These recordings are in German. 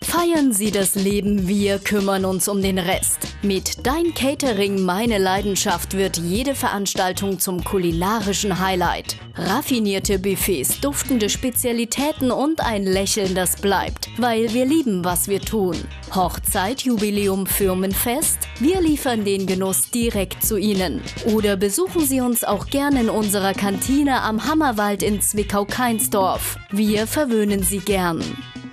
Feiern Sie das Leben, wir kümmern uns um den Rest. Mit Dein Catering, meine Leidenschaft wird jede Veranstaltung zum kulinarischen Highlight. Raffinierte Buffets, duftende Spezialitäten und ein Lächeln, das bleibt, weil wir lieben, was wir tun. Hochzeit, Jubiläum, Firmenfest? Wir liefern den Genuss direkt zu Ihnen. Oder besuchen Sie uns auch gerne in unserer Kantine am Hammerwald in Zwickau-Kainsdorf. Wir verwöhnen Sie gern.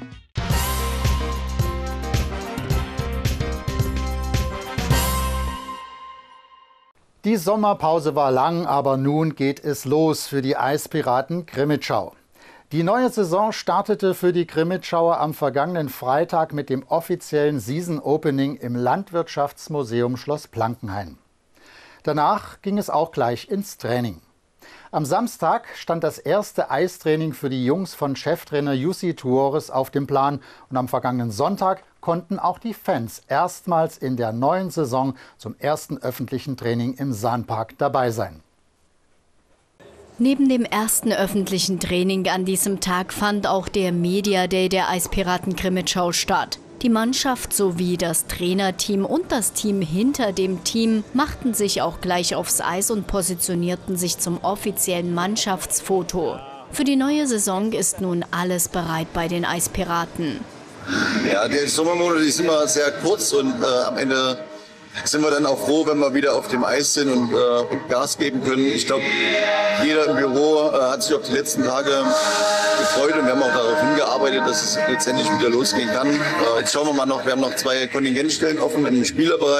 Die Sommerpause war lang, aber nun geht es los für die Eispiraten Crimmitschau. Die neue Saison startete für die Crimmitschauer am vergangenen Freitag mit dem offiziellen Season Opening im Landwirtschaftsmuseum Schloss Plankenhain. Danach ging es auch gleich ins Training. Am Samstag stand das erste Eistraining für die Jungs von Cheftrainer Jussi Tuores auf dem Plan und am vergangenen Sonntag konnten auch die Fans erstmals in der neuen Saison zum ersten öffentlichen Training im Sahnpark dabei sein. Neben dem ersten öffentlichen Training an diesem Tag fand auch der Media Day der Eispiraten Crimmitschau statt. Die Mannschaft sowie das Trainerteam und das Team hinter dem Team machten sich auch gleich aufs Eis und positionierten sich zum offiziellen Mannschaftsfoto. Für die neue Saison ist nun alles bereit bei den Eispiraten. Ja, der Sommermonat ist immer sehr kurz und am Ende sind wir dann auch froh, wenn wir wieder auf dem Eis sind und Gas geben können. Ich glaube, jeder im Büro hat sich auf die letzten Tage gefreut und wir haben auch darauf hingearbeitet, dass es letztendlich wieder losgehen kann. Jetzt schauen wir mal noch, wir haben noch 2 Kontingentstellen offen im Spielerbereich.